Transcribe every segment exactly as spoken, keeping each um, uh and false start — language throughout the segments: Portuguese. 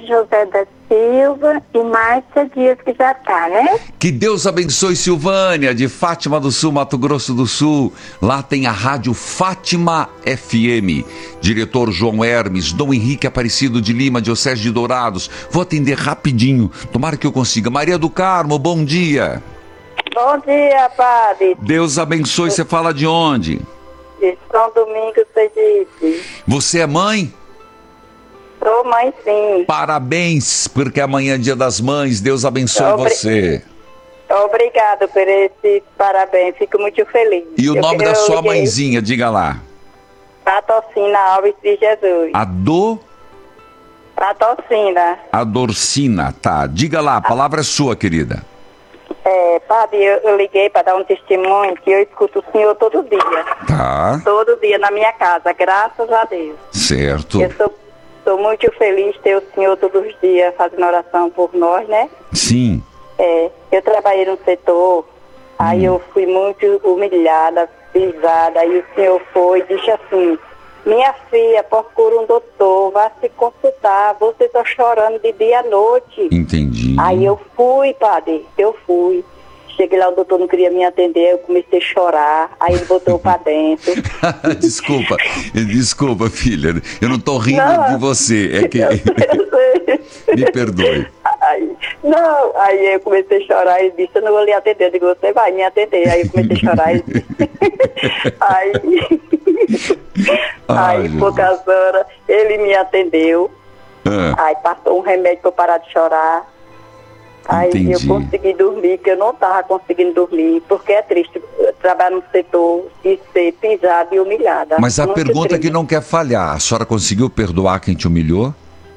José da Silva e Márcia Dias, que já tá, né? Que Deus abençoe Silvânia, de Fátima do Sul, Mato Grosso do Sul. Lá tem a rádio Fátima F M. Diretor João Hermes, Dom Henrique Aparecido de Lima, Diocese de Dourados. Vou atender rapidinho, tomara que eu consiga. Maria do Carmo, bom dia. Bom dia, padre. Deus abençoe, você fala de onde? De São Domingos, Sergipe. Você é mãe? Sou mãe, sim. Parabéns, porque amanhã é dia das mães. Deus abençoe Obri... você. Obrigado por esse parabéns, fico muito feliz. E o eu, nome eu, da sua eu, mãezinha, diga lá. Patrocina Alves de Jesus. A do... Patrocina. A Dorcina, tá. Diga lá, a palavra é sua, querida. É, padre, eu, eu liguei para dar um testemunho que eu escuto o senhor todo dia. Tá. Todo dia na minha casa, graças a Deus. Certo. Eu sou, sou muito feliz de ter o senhor todos os dias fazendo oração por nós, né? Sim. É, eu trabalhei no setor, aí hum. eu fui muito humilhada, pisada, aí o senhor foi e disse assim: minha filha, procura um doutor, vá se consultar, você está chorando de dia à noite. Entendi. Aí eu fui, padre, eu fui. Cheguei lá, o doutor não queria me atender, eu comecei a chorar, aí ele botou para dentro. Desculpa, desculpa, filha, eu não estou rindo não, de você, é que... Eu sei, eu sei. Me perdoe. Aí, não, aí eu comecei a chorar e disse: eu não vou lhe atender. Eu digo: você vai me atender. Aí eu comecei a chorar e aí, Ai, aí poucas horas, ele me atendeu. Ah. Aí passou um remédio para eu parar de chorar. Aí Entendi. Eu consegui dormir, que eu não estava conseguindo dormir, porque é triste trabalhar no setor e ser pisada e humilhada. Mas a Muito pergunta triste. que não quer falhar: a senhora conseguiu perdoar quem te humilhou?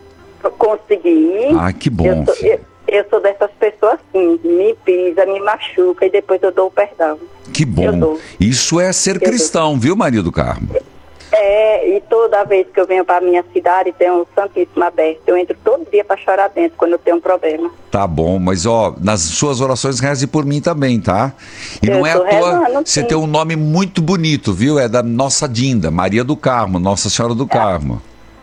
Consegui. Ah, que bom. Eu sou, eu, eu sou dessas pessoas assim, me pisa, me machuca e depois eu dou o perdão. Que bom. Isso é ser eu cristão, dou. Viu, Maria do Carmo? É, e toda vez que eu venho para a minha cidade tem um Santíssimo aberto. Eu entro todo dia para chorar dentro quando eu tenho um problema. Tá bom, mas ó, nas suas orações reze por mim também, tá? E eu não é à toa, você tem um nome muito bonito, viu? É da nossa Dinda, Maria do Carmo, Nossa Senhora do Carmo.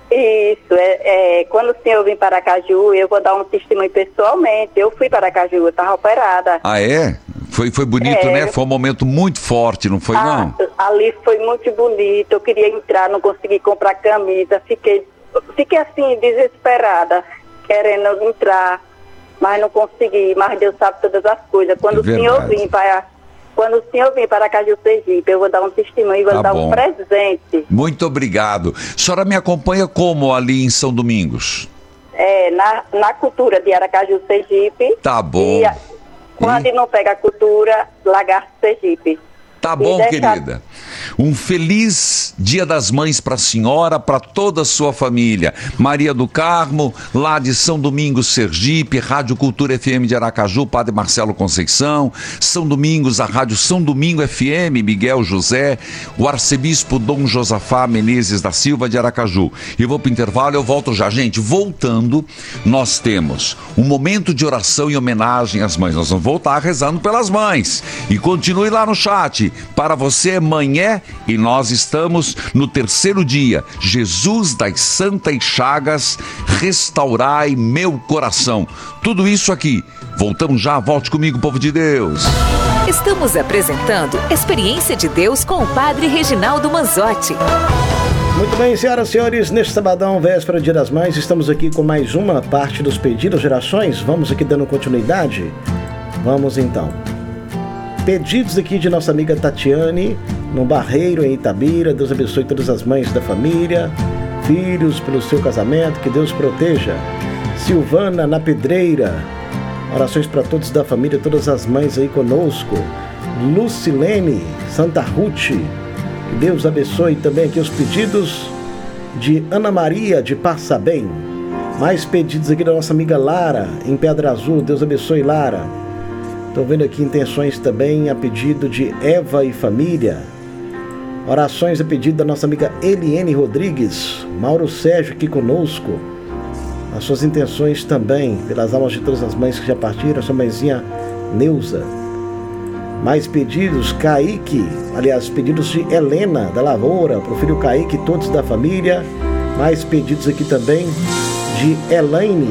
Isso, é, é, quando o senhor vir para Aracaju, eu vou dar um testemunho pessoalmente. Eu fui para Aracaju, eu estava operada. Ah, é? Foi, foi bonito, é, né? Foi um momento muito forte, não foi, ah, não? Ali foi muito bonito, eu queria entrar, não consegui comprar camisa, fiquei, fiquei assim, desesperada, querendo entrar, mas não consegui, mas Deus sabe todas as coisas. Quando é o senhor vir para... Quando o senhor vir para Aracaju, Sergipe, eu vou dar um testemunho e vou tá dar bom. um presente. Muito obrigado. A senhora me acompanha como ali em São Domingos? É, na, na cultura de Aracaju, Sergipe. Tá bom. E a, quando e? não pega a cultura, Lagarto, Sergipe. Tá bom, deixa... querida. Um feliz Dia das Mães para a senhora, para toda a sua família. Maria do Carmo, lá de São Domingos, Sergipe, Rádio Cultura F M de Aracaju, Padre Marcelo Conceição, São Domingos, a Rádio São Domingo F M, Miguel José, o arcebispo Dom Josafá Menezes da Silva de Aracaju. Eu vou para o intervalo, eu volto já. Gente, voltando, nós temos um momento de oração e homenagem às mães. Nós vamos voltar rezando pelas mães. E continue lá no chat. Para você, mãe é, e nós estamos no terceiro dia. Jesus das Santas Chagas, restaurai meu coração. Tudo isso aqui. Voltamos já, volte comigo, povo de Deus. Estamos apresentando Experiência de Deus com o Padre Reginaldo Manzotti. Muito bem, senhoras e senhores, neste sabadão, véspera do Dia das Mães, estamos aqui com mais uma parte dos pedidos, gerações. Vamos aqui dando continuidade? Vamos então. Pedidos aqui de nossa amiga Tatiane, no Barreiro, em Itabira. Deus abençoe todas as mães da família, filhos pelo seu casamento, que Deus proteja. Silvana, na Pedreira, orações para todos da família, todas as mães aí conosco. Lucilene, Santa Ruth, que Deus abençoe também aqui os pedidos de Ana Maria, de Passa Bem. Mais pedidos aqui da nossa amiga Lara, em Pedra Azul. Deus abençoe, Lara. Estou vendo aqui intenções também a pedido de Eva e família. Orações a pedido da nossa amiga Eliene Rodrigues. Mauro Sérgio aqui conosco. As suas intenções também, pelas almas de todas as mães que já partiram. A sua mãezinha Neuza. Mais pedidos, Kaique. Aliás, pedidos de Helena da Lavoura, para o filho Kaique e todos da família. Mais pedidos aqui também de Elaine